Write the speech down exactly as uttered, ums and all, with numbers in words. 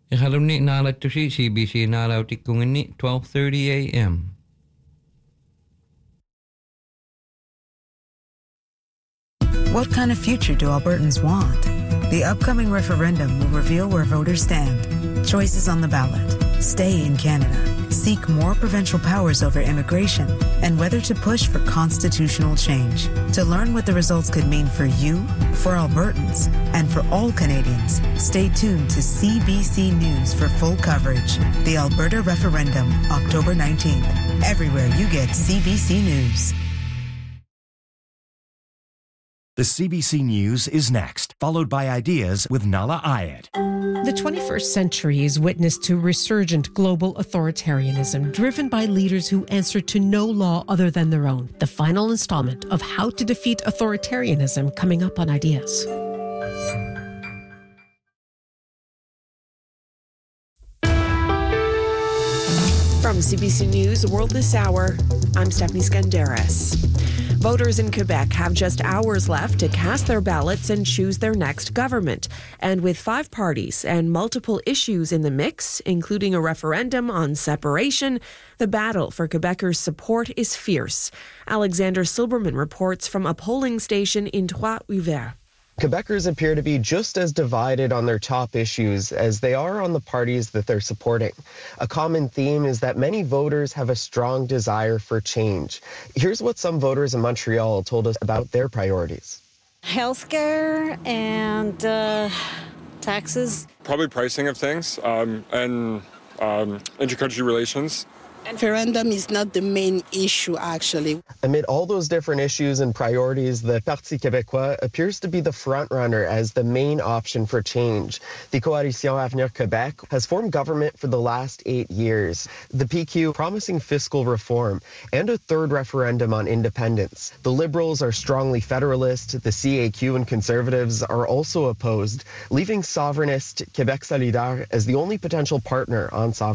Ihalumni naalatusi C B C naalautikungini twelve thirty a.m. What kind of future do Albertans want? The upcoming referendum will reveal where voters stand. Choices on the ballot. Stay in Canada. Seek more provincial powers over immigration, and whether to push for constitutional change. To learn what the results could mean for you, for Albertans, and for all Canadians, stay tuned to C B C News for full coverage. The Alberta Referendum, October nineteenth. Everywhere you get C B C News. The C B C News is next, followed by Ideas with Nahlah Ayed. The twenty-first century is witness to resurgent global authoritarianism driven by leaders who answer to no law other than their own. The final installment of How to Defeat Authoritarianism coming up on Ideas. From C B C News World This Hour, I'm Stephanie Skandaris. Voters in Quebec have just hours left to cast their ballots and choose their next government. And with five parties and multiple issues in the mix, including a referendum on separation, the battle for Quebecers' support is fierce. Alexander Silberman reports from a polling station in Trois-Rivières. Quebecers appear to be just as divided on their top issues as they are on the parties that they're supporting. A common theme is that many voters have a strong desire for change. Here's what some voters in Montreal told us about their priorities. Healthcare and uh, taxes. Probably pricing of things um, and um, intercountry relations. Referendum is not the main issue, actually. Amid all those different issues and priorities, the Parti québécois appears to be the front-runner as the main option for change. The Coalition Avenir Québec has formed government for the last eight years. The P Q promising fiscal reform and a third referendum on independence. The Liberals are strongly federalist. The C A Q and Conservatives are also opposed, leaving sovereignist Québec Solidaire as the only potential partner on sovereignty.